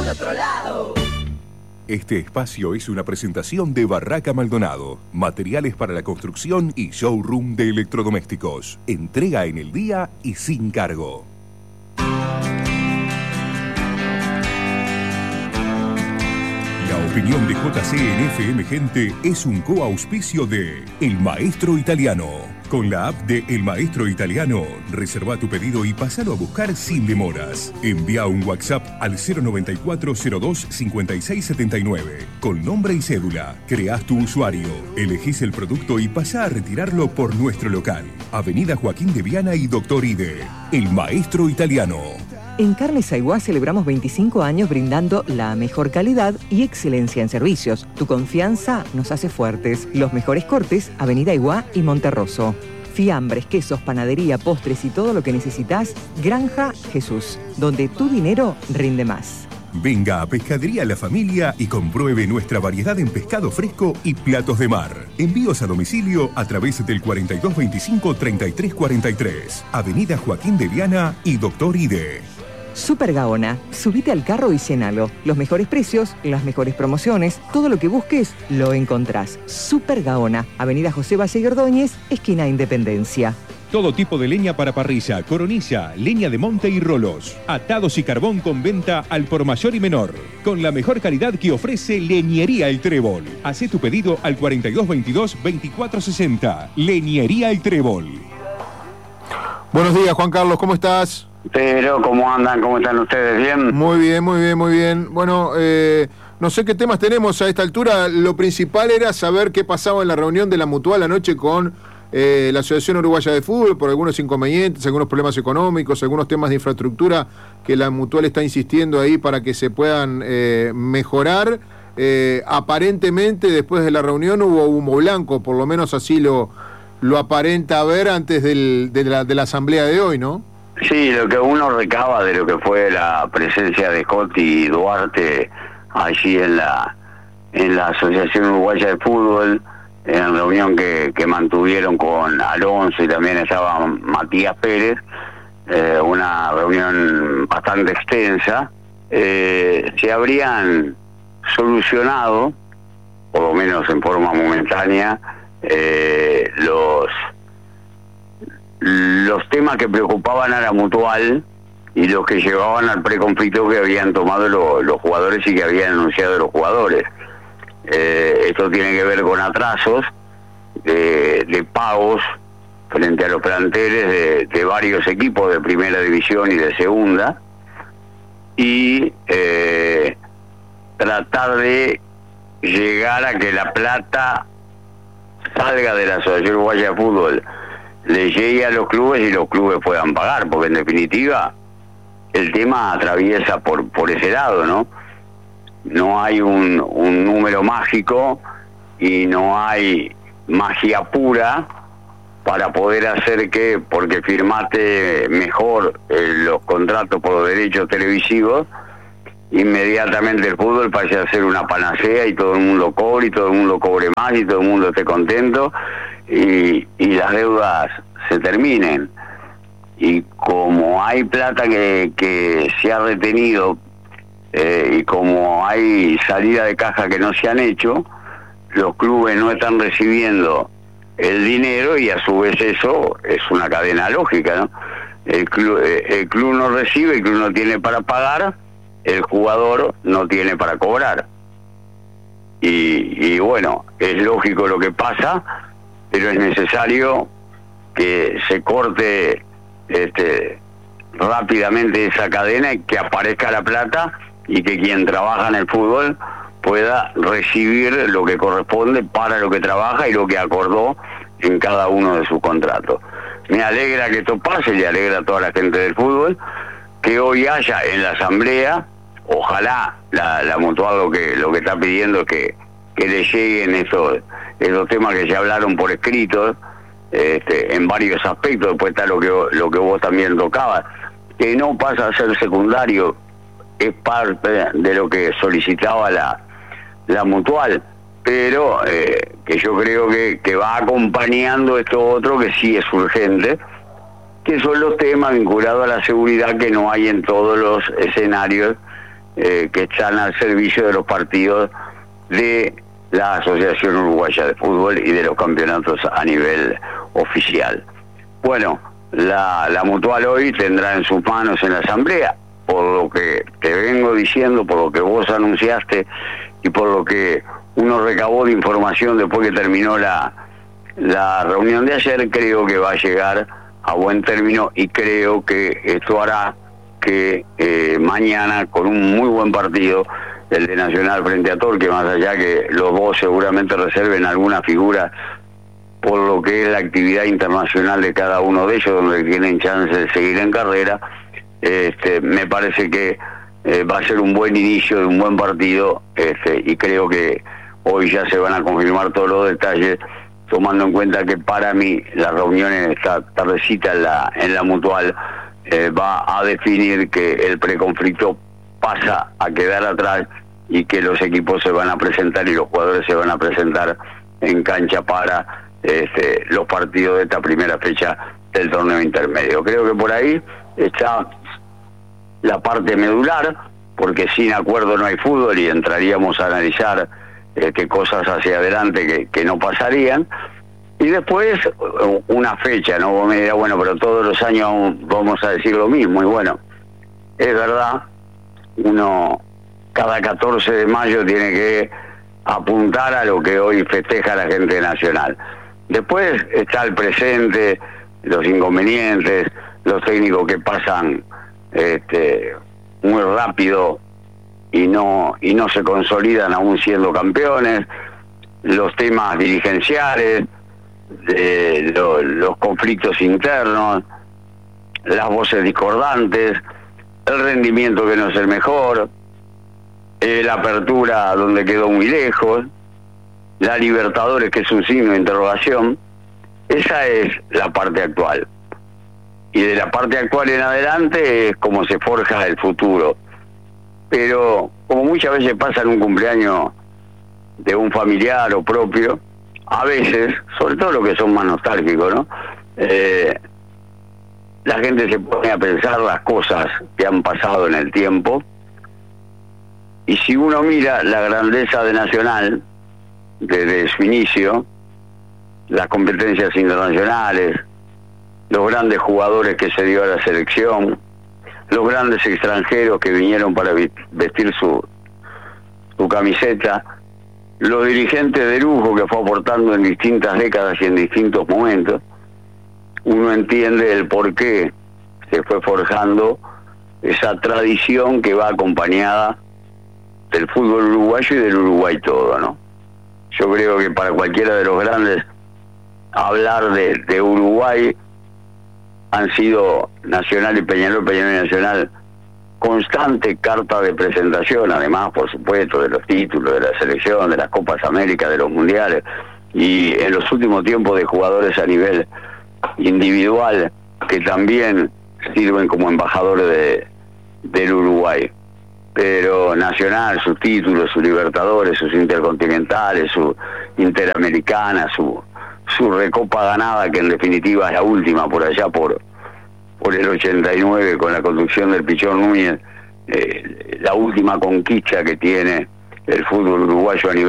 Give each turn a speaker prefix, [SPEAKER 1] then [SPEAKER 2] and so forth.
[SPEAKER 1] otro lado.
[SPEAKER 2] Este espacio es una presentación de Barraca Maldonado, materiales para la construcción y showroom de electrodomésticos. Entrega en el día y sin cargo. La opinión de JC en FM Gente es un coauspicio de El Maestro Italiano. Con la app de El Maestro Italiano, reserva tu pedido y pásalo a buscar sin demoras. Envía un WhatsApp al 094-02-5679. Con nombre y cédula, creás tu usuario, elegís el producto y pasá a retirarlo por nuestro local. Avenida Joaquín de Viana y Doctor Ide. El Maestro Italiano.
[SPEAKER 3] En Carnes Aiguá celebramos 25 años brindando la mejor calidad y excelencia en servicios. Tu confianza nos hace fuertes. Los mejores cortes, Avenida Aiguá y Monterroso. Fiambres, quesos, panadería, postres y todo lo que necesitas, Granja Jesús, donde tu dinero rinde más.
[SPEAKER 2] Venga a Pescadería La Familia y compruebe nuestra variedad en pescado fresco y platos de mar. Envíos a domicilio a través del 4225-3343. Avenida Joaquín de Viana y Doctor Ide.
[SPEAKER 3] Super Gaona, subite al carro y llénalo. Los mejores precios, las mejores promociones, todo lo que busques, lo encontrás. Super Gaona, Avenida José Valle y Ordóñez, esquina Independencia.
[SPEAKER 4] Todo tipo de leña para parrilla, coronilla, leña de monte y rolos. Atados y carbón con venta al por mayor y menor. Con la mejor calidad que ofrece Leñería El Trébol. Hacé tu pedido al 4222-2460. Leñería El Trébol.
[SPEAKER 5] Buenos días, Juan Carlos, ¿cómo estás?
[SPEAKER 6] Pero, ¿cómo andan? ¿Cómo están ustedes? ¿Bien?
[SPEAKER 5] Muy bien, muy bien, muy bien. Bueno, no sé qué temas tenemos a esta altura. Lo principal era saber qué pasaba en la reunión de la Mutual anoche con la Asociación Uruguaya de Fútbol, por algunos inconvenientes, algunos problemas económicos, algunos temas de infraestructura que la Mutual está insistiendo ahí para que se puedan mejorar. Aparentemente, después de la reunión hubo humo blanco, por lo menos así lo aparenta ver antes de la asamblea de hoy, ¿no?
[SPEAKER 6] Sí, lo que uno recaba de lo que fue la presencia de Cotti y Duarte allí en la Asociación Uruguaya de Fútbol, en la reunión que mantuvieron con Alonso y también estaba Matías Pérez, una reunión bastante extensa, se habrían solucionado, por lo menos en forma momentánea, los temas que preocupaban a la Mutual y los que llevaban al preconflicto que habían tomado los jugadores y que habían anunciado los jugadores. Esto tiene que ver con atrasos de pagos frente a los planteles de varios equipos de primera división y de segunda, y tratar de llegar a que la plata salga de la Asociación Uruguaya de Fútbol, le llegue a los clubes y los clubes puedan pagar, porque en definitiva el tema atraviesa por ese lado, ¿no? No hay un número mágico y no hay magia pura para poder hacer que, porque firmaste mejor los contratos por los derechos televisivos, inmediatamente el fútbol pase a ser una panacea y todo el mundo cobre y todo el mundo cobre más y todo el mundo esté contento y las deudas se terminen. Y como hay plata que se ha retenido y como hay salida de caja que no se han hecho, los clubes no están recibiendo el dinero y a su vez eso es una cadena lógica, ¿no? El club no recibe, el club no tiene para pagar, el jugador no tiene para cobrar. Y bueno, es lógico lo que pasa, pero es necesario que se corte rápidamente esa cadena y que aparezca la plata y que quien trabaja en el fútbol pueda recibir lo que corresponde para lo que trabaja y lo que acordó en cada uno de sus contratos. Me alegra que esto pase, le alegra a toda la gente del fútbol, que hoy haya en la asamblea, ojalá la Mutual lo que está pidiendo es que le lleguen esos temas que se hablaron por escrito, en varios aspectos. Después está lo que vos también tocabas, que no pasa a ser secundario, es parte de lo que solicitaba la Mutual, pero que yo creo que va acompañando esto otro que sí es urgente, que son los temas vinculados a la seguridad que no hay en todos los escenarios que están al servicio de los partidos de la Asociación Uruguaya de Fútbol y de los campeonatos a nivel oficial. Bueno, la Mutual hoy tendrá en sus manos en la asamblea, por lo que te vengo diciendo, por lo que vos anunciaste y por lo que uno recabó de información después que terminó la reunión de ayer, creo que va a llegar a buen término y creo que esto hará que mañana, con un muy buen partido, el de Nacional frente a Torque, más allá que los dos seguramente reserven alguna figura por lo que es la actividad internacional de cada uno de ellos, donde tienen chance de seguir en carrera, me parece que va a ser un buen inicio de un buen partido, y creo que hoy ya se van a confirmar todos los detalles, tomando en cuenta que para mí la reunión en esta tardecita en la Mutual va a definir que el preconflicto pasa a quedar atrás y que los equipos se van a presentar y los jugadores se van a presentar en cancha para los partidos de esta primera fecha del torneo intermedio. Creo que por ahí está la parte medular, porque sin acuerdo no hay fútbol y entraríamos a analizar qué cosas hacia adelante que no pasarían. Y después una fecha, ¿no? Vos me dirás, bueno, pero todos los años vamos a decir lo mismo. Y bueno, es verdad, uno cada 14 de mayo tiene que apuntar a lo que hoy festeja la gente nacional. Después está el presente, los inconvenientes, los técnicos que pasan muy rápido y no se consolidan aún siendo campeones, los temas dirigenciales, los conflictos internos, las voces discordantes, el rendimiento que no es el mejor, la apertura donde quedó muy lejos, la Libertadores que es un signo de interrogación. Esa es la parte actual. Y de la parte actual en adelante es como se forja el futuro. Pero como muchas veces pasa en un cumpleaños de un familiar o propio, a veces, sobre todo los que son más nostálgicos, ¿no? La gente se pone a pensar las cosas que han pasado en el tiempo, y si uno mira la grandeza de Nacional desde su inicio, las competencias internacionales, los grandes jugadores que se dio a la selección, los grandes extranjeros que vinieron para vestir su camiseta, los dirigentes de lujo que fue aportando en distintas décadas y en distintos momentos, uno entiende el por qué se fue forjando esa tradición que va acompañada del fútbol uruguayo y del Uruguay todo, ¿no? Yo creo que para cualquiera de los grandes, hablar de Uruguay han sido Nacional y Peñarol y Nacional constante carta de presentación, además, por supuesto, de los títulos, de la selección, de las Copas América, de los Mundiales, y en los últimos tiempos de jugadores a nivel individual que también sirven como embajadores del Uruguay. Pero Nacional, sus títulos, sus Libertadores, sus Intercontinentales, su Interamericana, su Recopa ganada, que en definitiva es la última por allá por el 89 con la conducción del Pichón Núñez, la última conquista que tiene el fútbol uruguayo a nivel